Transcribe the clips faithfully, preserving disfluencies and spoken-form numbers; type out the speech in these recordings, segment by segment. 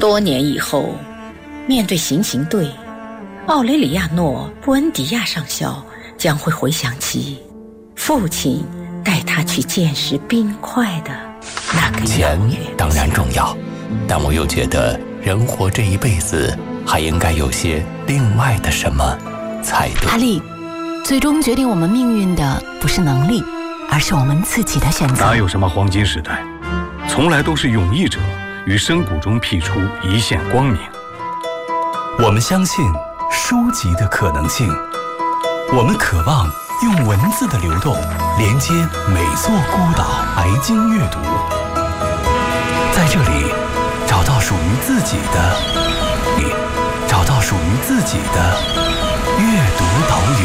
多年以后，面对行刑队，奥雷里亚诺·布恩迪亚上校将会回想起父亲带他去见识冰块的那个钱当然重要，但我又觉得人活这一辈子还应该有些另外的什么才对。 阿丽，最终决定我们命运的不是能力，而是我们自己的选择。 哪有什么黄金时代，从来都是勇毅者于深谷中辟出一线光明。 我们相信书籍的可能性，我们渴望用文字的流动连接每座孤岛。白鲸阅读，在这里找到属于自己的，找到属于自己的阅读岛屿。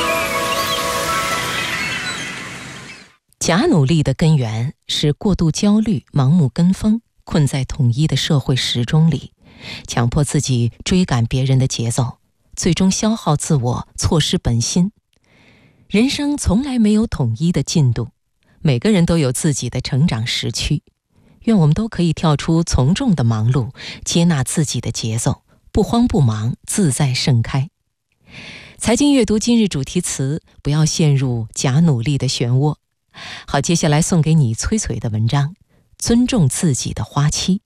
假努力的根源是过度焦虑、盲目跟风，困在统一的社会时钟里，强迫自己追赶别人的节奏，最终消耗自我，错失本心。人生从来没有统一的进度，每个人都有自己的成长时区。愿我们都可以跳出从众的忙碌，接纳自己的节奏，不慌不忙，自在盛开。财经阅读今日主题词：不要陷入假努力的漩涡。好，接下来送给你崔崔的文章：尊重自己的花期。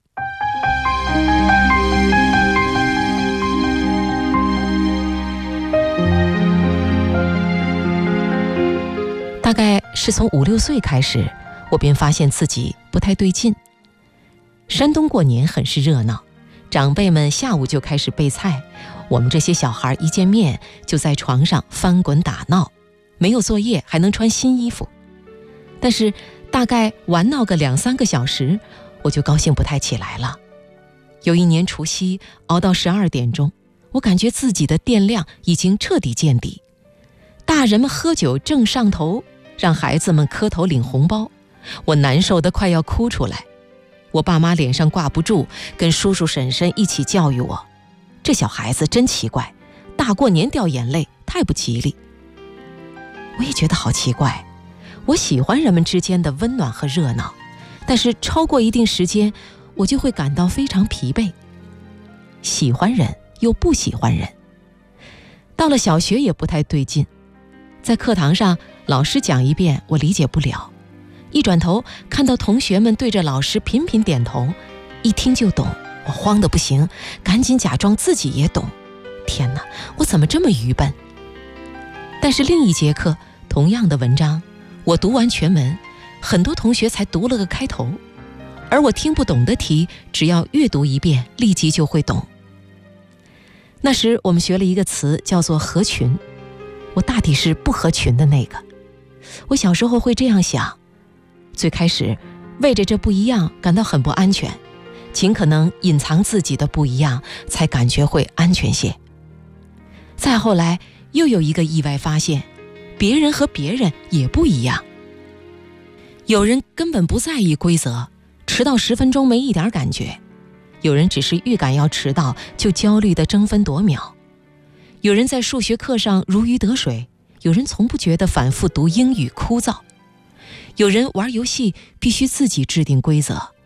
大概是从五六岁开始，我便发现自己不太对劲。山东过年很是热闹，长辈们下午就开始备菜，我们这些小孩一见面就在床上翻滚打闹，没有作业还能穿新衣服。但是大概玩闹个两三个小时，我就高兴不太起来了。有一年除夕熬到十二点钟，我感觉自己的电量已经彻底见底。大人们喝酒正上头，让孩子们磕头领红包，我难受得快要哭出来。我爸妈脸上挂不住，跟叔叔婶婶一起教育我，这小孩子真奇怪，大过年掉眼泪太不吉利。我也觉得好奇怪，我喜欢人们之间的温暖和热闹，但是超过一定时间，我就会感到非常疲惫。喜欢人又不喜欢人。到了小学也不太对劲，在课堂上老师讲一遍我理解不了，一转头看到同学们对着老师频频点头，一听就懂，我慌得不行，赶紧假装自己也懂。天哪，我怎么这么愚笨？但是另一节课同样的文章，我读完全文，很多同学才读了个开头，而我听不懂的题，只要阅读一遍立即就会懂。那时我们学了一个词叫做合群，我大抵是不合群的那个。我小时候会这样想，最开始为着这不一样感到很不安全，尽可能隐藏自己的不一样，才感觉会安全些。再后来又有一个意外发现，别人和别人也不一样。有人根本不在意规则，迟到十分钟没一点感觉；有人只是预感要迟到就焦虑地争分夺秒；有人在数学课上如鱼得水，有人从不觉得反复读英语枯燥；有人玩游戏必须自己制定规则，